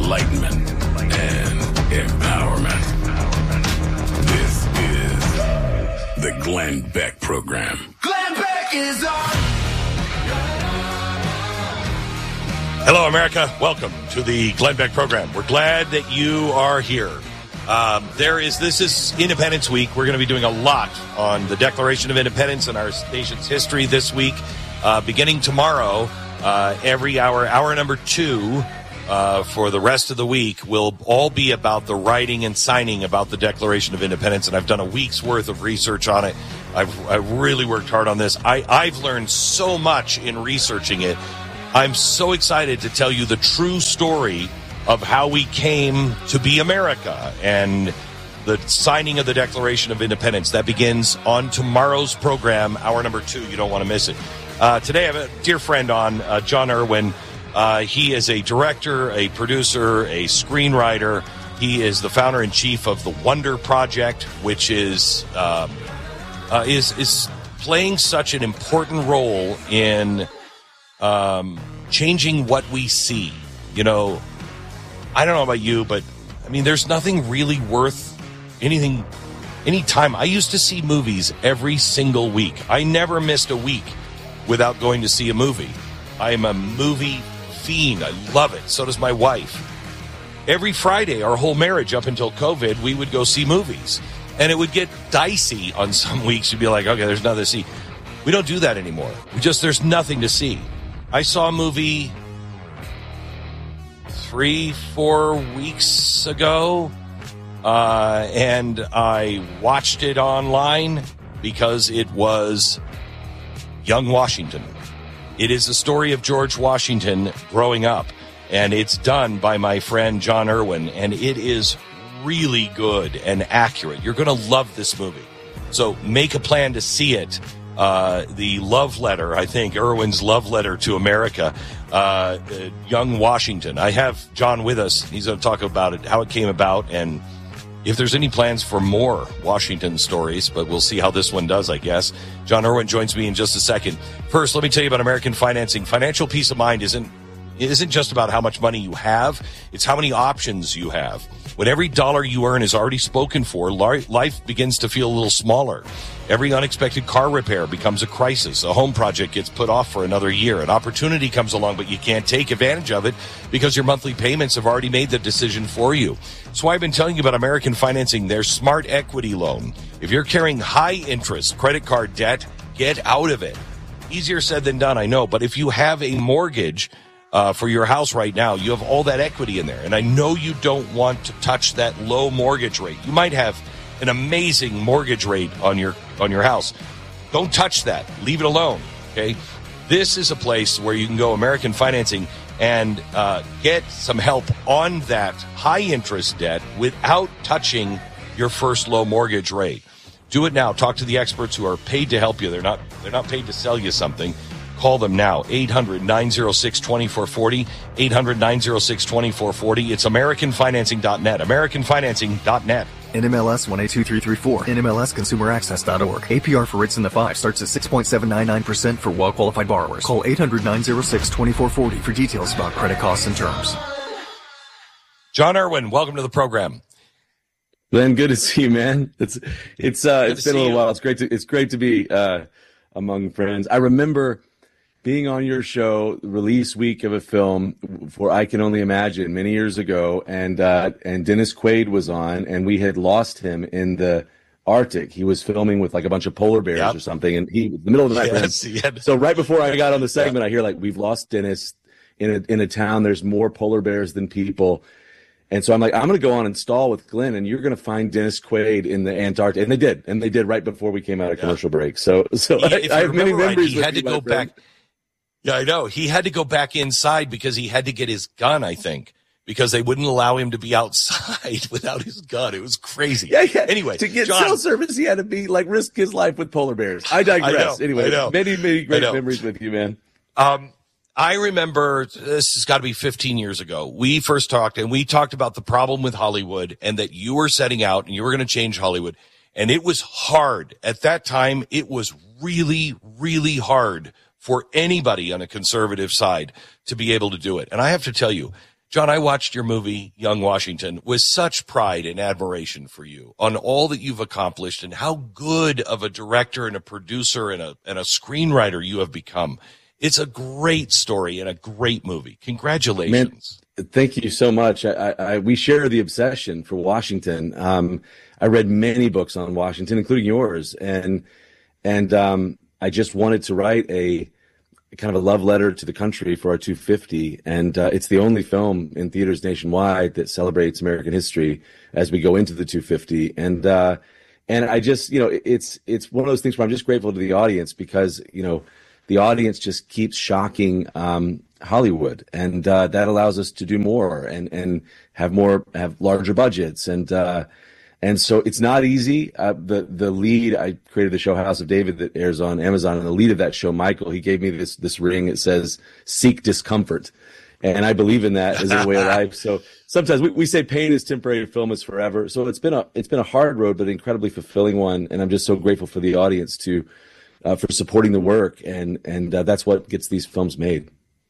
enlightenment, and empowerment. This is the Glenn Beck Program. Glenn Beck is on. Hello, America. Welcome to the Glenn Beck Program. We're glad that you are here. This is Independence Week. We're going to be doing a lot on the Declaration of Independence and our nation's history this week. Beginning tomorrow, every hour number 2, for the rest of the week will all be about the writing and signing about the Declaration of Independence. And I've done a week's worth of research on it. I've really worked hard on this. I've learned so much in researching it. I'm so excited to tell you the true story of how we came to be America and the signing of the Declaration of Independence. That begins on tomorrow's program, hour number 2. You don't want to miss it. Today I have a dear friend on, John Irwin. He is a director, a producer, a screenwriter. He is the founder-in-chief of the Wonder Project, which is playing such an important role in changing what we see. You know, I don't know about you, but I mean, there's nothing really worth any time. I used to see movies every single week. I never missed a week without going to see a movie. I am a movie fiend. I love it. So does my wife. Every Friday, our whole marriage up until COVID, we would go see movies. And it would get dicey on some weeks. You'd be like, okay, there's nothing to see. We don't do that anymore. There's nothing to see. I saw a movie 3-4 weeks ago, and I watched it online because it was Young Washington. It is the story of George Washington growing up, and it's done by my friend John Irwin, and it is really good and accurate. You're going to love this movie. So make a plan to see it. The love letter, I think, Irwin's love letter to America, Young Washington. I have John with us. He's going to talk about it, how it came about, and if there's any plans for more Washington stories, but we'll see how this one does, I guess. John Irwin joins me in just a second. First, let me tell you about American Financing. Financial peace of mind isn't just about how much money you have. It's how many options you have. When every dollar you earn is already spoken for, life begins to feel a little smaller. Every unexpected car repair becomes a crisis. A home project gets put off for another year. An opportunity comes along, but you can't take advantage of it because your monthly payments have already made the decision for you. That's why I've been telling you about American Financing, their Smart Equity Loan. If you're carrying high-interest credit card debt, get out of it. Easier said than done, I know, but if you have a mortgage for your house right now, you have all that equity in there. And I know you don't want to touch that low mortgage rate. You might have an amazing mortgage rate on your house. Don't touch that. Leave it alone, okay? This is a place where you can go American Financing and get some help on that high-interest debt without touching your first low mortgage rate. Do it now. Talk to the experts who are paid to help you. They're not paid to sell you something. Call them now, 800-906-2440, 800-906-2440. It's AmericanFinancing.net, AmericanFinancing.net. NMLS 182334, NMLSConsumerAccess.org. APR for rates in the 5 starts at 6.799% for well-qualified borrowers. Call 800-906-2440 for details about credit costs and terms. John Irwin, welcome to the program. Glenn, good to see you, man. It's been a little while. It's great to be among friends. I remember being on your show, release week of a film for I Can Only Imagine many years ago, and Dennis Quaid was on, and we had lost him in the Arctic. He was filming with like a bunch of polar bears or something, and the middle of the night. So right before I got on the segment, I hear like, we've lost Dennis in a town. There's more polar bears than people. And so I'm like, I'm going to go on install with Glenn, and you're going to find Dennis Quaid in the Antarctic. And they did right before we came out of commercial break. So I have many memories. He had to go back. Yeah, I know. He had to go back inside because he had to get his gun, I think, because they wouldn't allow him to be outside without his gun. It was crazy. Yeah. Anyway, to get cell service, he had to be like risk his life with polar bears. I digress. Anyway, many great memories with you, man. I remember, this has got to be 15 years ago, we first talked, and we talked about the problem with Hollywood and that you were setting out and you were going to change Hollywood. And it was hard. At that time, it was really, really hard for anybody on a conservative side to be able to do it. And I have to tell you, John, I watched your movie, Young Washington, with such pride and admiration for you on all that you've accomplished and how good of a director and a producer and a screenwriter you have become. It's a great story and a great movie. Congratulations. Man, thank you so much. We share the obsession for Washington. I read many books on Washington, including yours, and I just wanted to write a kind of a love letter to the country for our 250, and it's the only film in theaters nationwide that celebrates American history as we go into the 250. And I just, it's one of those things where I'm just grateful to the audience because, the audience just keeps shocking Hollywood, and that allows us to do more and have larger budgets. And so it's not easy. The lead, I created the show House of David that airs on Amazon, and the lead of that show, Michael, he gave me this ring. It says, "Seek discomfort." And I believe in that as a way of life. So sometimes we say pain is temporary, film is forever. So it's been a hard road, but an incredibly fulfilling one. And I'm just so grateful for the audience for supporting the work. And that's what gets these films made.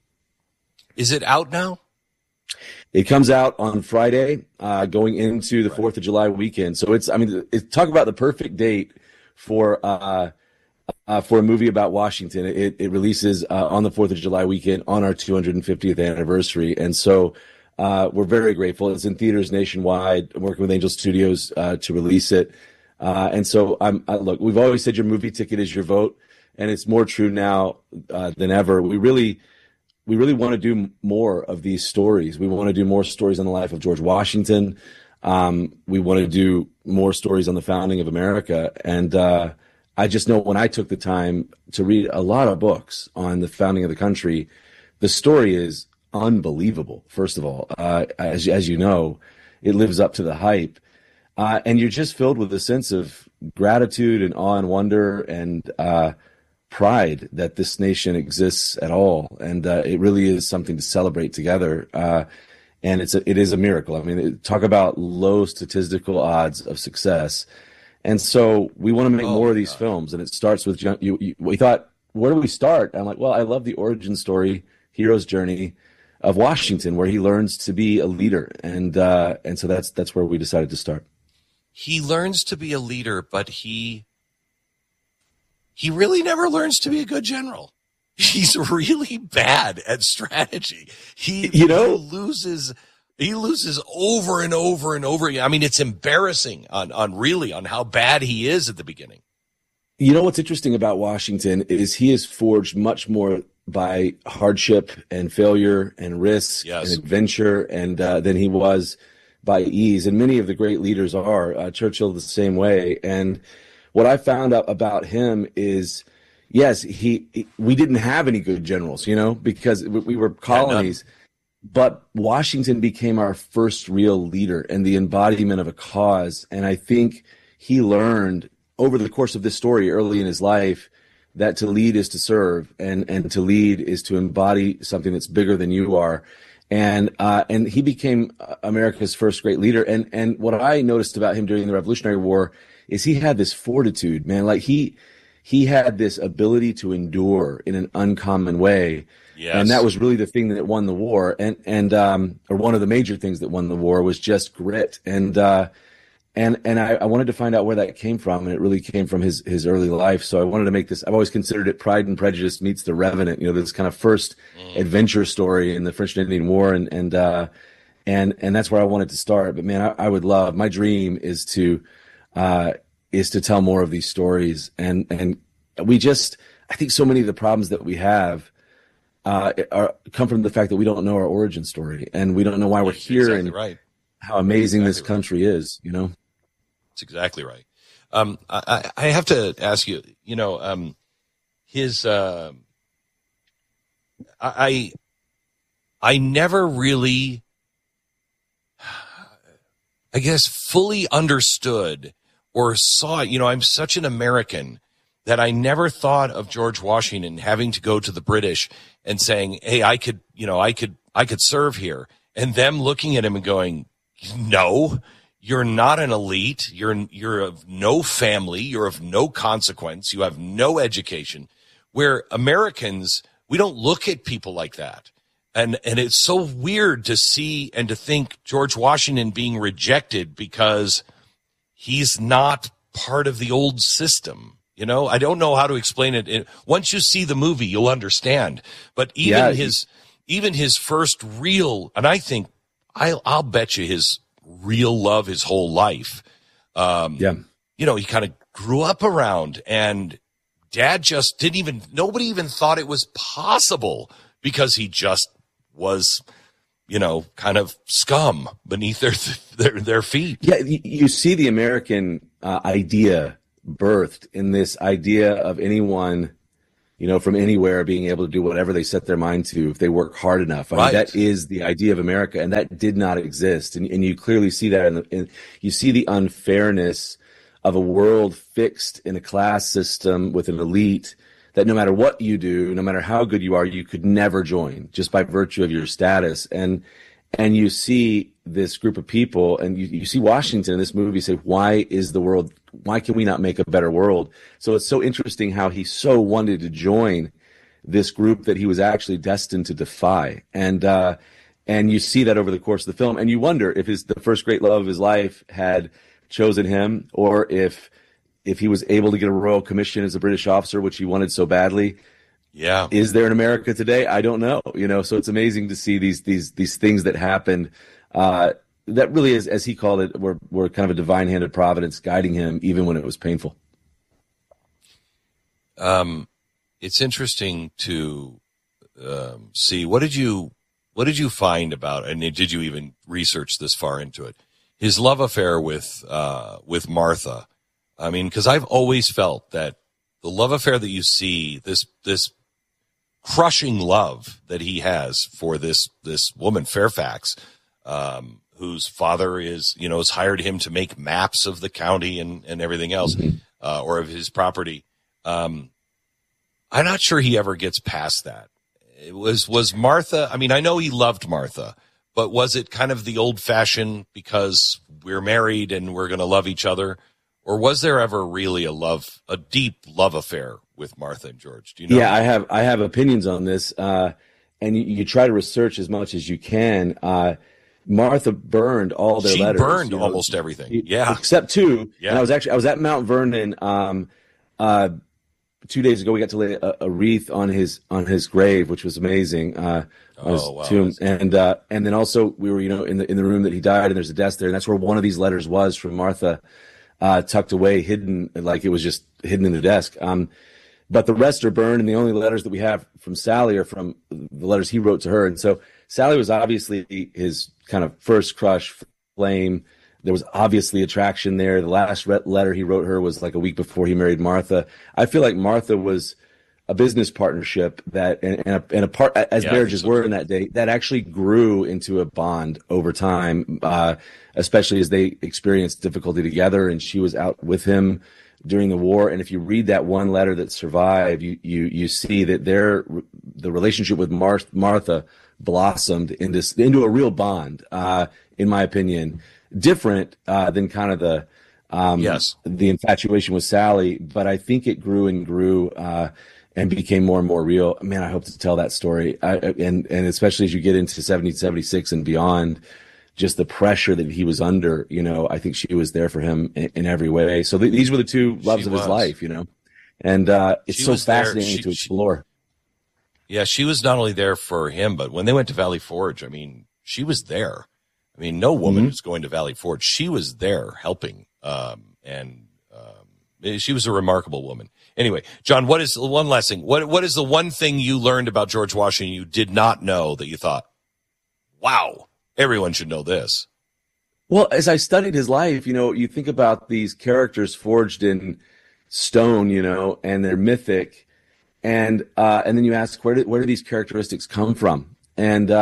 Is it out now? It comes out on Friday, going into the 4th of July weekend. So talk about the perfect date for a movie about Washington. It releases on the 4th of July weekend on our 250th anniversary. And so we're very grateful. It's in theaters nationwide. I'm working with Angel Studios to release it. And so look, we've always said your movie ticket is your vote, and it's more true now than ever. We really want to do more of these stories. We want to do more stories on the life of George Washington. We want to do more stories on the founding of America. And I just know when I took the time to read a lot of books on the founding of the country, the story is unbelievable, first of all. As you know, it lives up to the hype. And you're just filled with a sense of gratitude and awe and wonder and pride that this nation exists at all, and it really is something to celebrate together. And it is a miracle. I mean, talk about low statistical odds of success. And so we want to make more of these films, and it starts with we thought, where do we start? I'm like, well, I love the origin story, hero's journey of Washington, where he learns to be a leader, and so that's where we decided to start. He learns to be a leader, but he really never learns to be a good general. He's really bad at strategy. He loses over and over and over again. I mean, it's embarrassing on how bad he is at the beginning. You know, what's interesting about Washington is he is forged much more by hardship and failure and risk and adventure and than he was by ease. And many of the great leaders are. Churchill the same way. And what I found out about him is, yes, we didn't have any good generals, because we were colonies. But Washington became our first real leader and the embodiment of a cause. And I think he learned over the course of this story early in his life that to lead is to serve, and to lead is to embody something that's bigger than you are. And he became America's first great leader. And what I noticed about him during the Revolutionary War is he had this fortitude, man. Like he had this ability to endure in an uncommon way. Yes. And that was really the thing that won the war. Or one of the major things that won the war was just grit. And I wanted to find out where that came from. And it really came from his early life. So I wanted to make this, I've always considered it Pride and Prejudice meets The Revenant, this kind of first adventure story in the French and Indian War. And that's where I wanted to start. But man, I would love, my dream is to tell more of these stories. And I think so many of the problems that we have come from the fact that we don't know our origin story, and we don't know why we're here, and how amazing this country is, That's exactly right. I have to ask you, I never really, I guess, fully understood or saw it. I'm such an American that I never thought of George Washington having to go to the British and saying, hey, I could serve here. And them looking at him and going, no, you're not an elite. You're of no family. You're of no consequence. You have no education. Where Americans, we don't look at people like that. And it's so weird to see and to think George Washington being rejected because he's not part of the old system. You know, I don't know how to explain it. Once you see the movie, you'll understand. But even his first real, and I think I'll bet you his real love his whole life. You know, he kind of grew up around, and Dad just nobody even thought it was possible because he just was, you know, kind of scum beneath their feet. Yeah, you see the American idea birthed in this idea of anyone, you know, from anywhere being able to do whatever they set their mind to if they work hard enough. I mean, that is the idea of America, and that did not exist. And you clearly see that you see the unfairness of a world fixed in a class system with an elite that no matter what you do, no matter how good you are, you could never join just by virtue of your status. And you see this group of people, and you see Washington in this movie say, why can we not make a better world? So it's so interesting how he so wanted to join this group that he was actually destined to defy. And you see that over the course of the film. And you wonder if the first great love of his life had chosen him, or if he was able to get a royal commission as a British officer, which he wanted so badly. Yeah. Is there an America today? I don't know. You know, so it's amazing to see these things that happened, that really is, as he called it, were kind of a divine hand of providence guiding him even when it was painful. It's interesting to see, what did you find about, and did you even research this far into it, his love affair with Martha? I mean, because I've always felt that the love affair that you see, this crushing love that he has for this woman, Fairfax, whose father has hired him to make maps of the county and everything else, or of his property. I'm not sure he ever gets past that. It was Martha. I mean, I know he loved Martha, but was it kind of the old fashioned because we're married and we're going to love each other? Or was there ever really a deep love affair with Martha and George? Do you know? Yeah, I have opinions on this, and you try to research as much as you can. Martha burned all their letters. She burned almost everything. Yeah, except two. Yeah, and I was at Mount Vernon 2 days ago. We got to lay a wreath on his grave, which was amazing. Wow. Tomb. And then also we were in the room that he died, and there's a desk there, and that's where one of these letters was from Martha. Tucked away, hidden, like it was just hidden in the desk. But the rest are burned, and the only letters that we have from Sally are from the letters he wrote to her. And so Sally was obviously his kind of first crush, flame. There was obviously attraction there. The last letter he wrote her was like a week before he married Martha. I feel like Martha was a business partnership that, and a part, as marriages were in that day, that actually grew into a bond over time, especially as they experienced difficulty together, and she was out with him during the war. And if you read that one letter that survived, you see that the relationship with Martha blossomed into a real bond, in my opinion, different than kind of the infatuation with Sally, but I think it grew and grew, and became more and more real. Man, I hope to tell that story. And especially as you get into 1776 and beyond, just the pressure that he was under, I think she was there for him in every way. So these were the two loves of his life, and it's so fascinating to explore. Yeah, she was not only there for him, but when they went to Valley Forge, I mean, she was there. I mean, no woman is going to Valley Forge. She was there helping, and she was a remarkable woman. Anyway, John, what is one last thing? What is the one thing you learned about George Washington you did not know that you thought, wow, everyone should know this? Well, as I studied his life, you think about these characters forged in stone, and they're mythic, and then you ask, where do these characteristics come from? And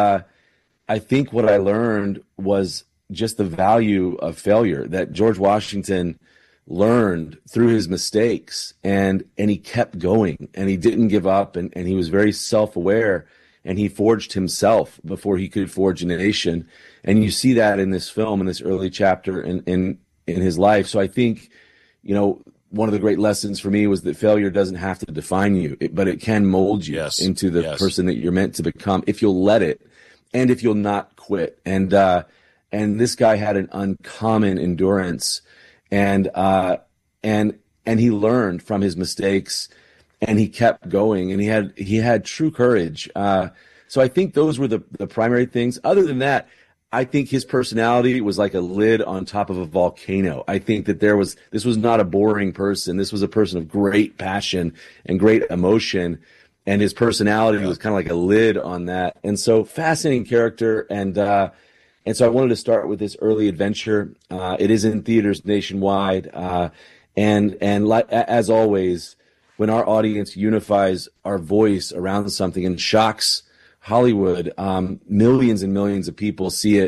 I think what I learned was just the value of failure, that George Washington learned through his mistakes, and he kept going, and he didn't give up, and he was very self-aware, and he forged himself before he could forge a nation. And you see that in this film, in this early chapter in his life. So I think, one of the great lessons for me was that failure doesn't have to define you, but it can mold you into the person that you're meant to become if you'll let it, and if you'll not quit. And this guy had an uncommon endurance, and he learned from his mistakes, and he kept going, and he had true courage. So I think those were the primary things. Other than that, I think his personality was like a lid on top of a volcano. I think that this was not a boring person. This was a person of great passion and great emotion, and his personality was kind of like a lid on that. And so fascinating character. And so I wanted to start with this early adventure. It is in theaters nationwide. And like, as always, when our audience unifies our voice around something and shocks Hollywood, millions and millions of people see it